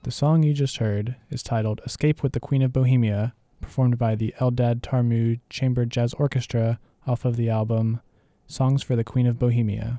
The song you just heard is titled Escape with the Queen of Bohemia, performed by the Eldad Tarmu Chamber Jazz Orchestra off of the album Songs for the Queen of Bohemia.